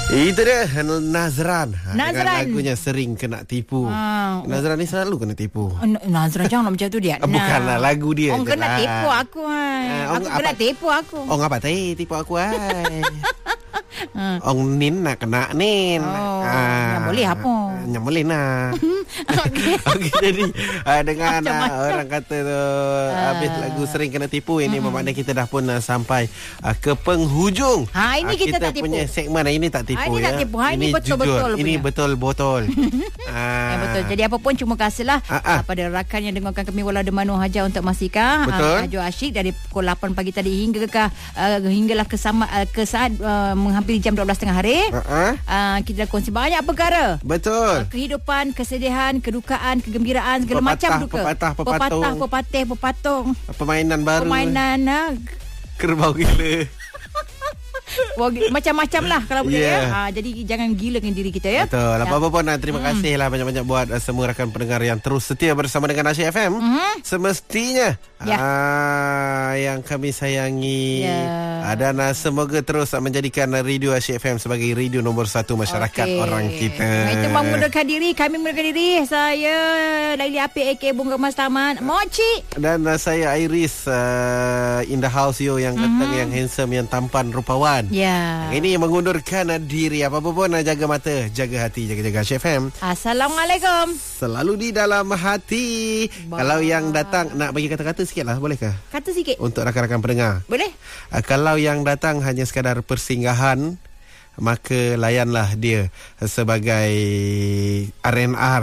Itu dia Nazran. Nazran. Lagunya Sering Kena Tipu. Nazran ni selalu kena tipu. Nazran janganlah macam tu dia. Bukanlah lagu dia. Orang kena tipu aku. Aku kena tipu aku. Orang apa tipu aku ai. Orang nin nak kena nin. Yang boleh apa? Yang boleh nak. Okey, jadi dengan orang kata tu habis lagu Sering Kena Tipu ini bermakna kita dah pun sampai ke penghujung. Ini kita tak tipu. Punya segmen ini tak tipu ini ya. Tak tipu. Ini betul-betul. Ini betul-betul. Betul. Jadi apa pun terima kasihlah pada rakan yang dengarkan kami walau di mana saja untuk Masika. Hajo Asyik dari pukul 8 pagi tadi hinggalah ke saat menghampiri jam 12.30 hari. Kita dah kongsi banyak perkara. Betul. Kehidupan, kesedihan, kedukaan, kegembiraan, segala macam duka. Pepatung. Permainan baru. Kerbau gila. Macam-macam lah kalau boleh ya. Jadi jangan gila dengan diri kita ya. Betul. Apa-apa pun terima kasih lah banyak-banyak buat semua rakan pendengar yang terus setia bersama dengan Asyik FM. Semestinya yang kami sayangi dan semoga terus menjadikan radio Asyik FM sebagai radio nombor 1 masyarakat orang kita. Itu mengundurkan diri. Kami mengundurkan diri. Saya Laili Apik AK Bunga Mas Taman Mochi. Dan saya Iris in the house yang ganteng, yang handsome, yang tampan, rupawan. Ini mengundurkan diri. Apa-apa pun jaga mata, jaga hati, jaga-jaga Asyik FM. Assalamualaikum. Selalu di dalam hati. Kalau yang datang nak bagi kata-kata sikit lah, bolehkah? Kata sikit untuk rakan-rakan pendengar. Boleh. Kalau yang datang hanya sekadar persinggahan, maka layanlah dia sebagai RNR.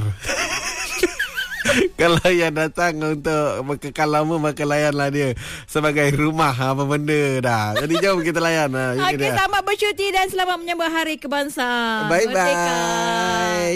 Kalau yang datang untuk kekal lama, maka layanlah dia sebagai rumah. Apa benda dah. Jadi jom kita layan. Selamat bercuti dan selamat menyambut Hari Kebangsaan. Bye-bye.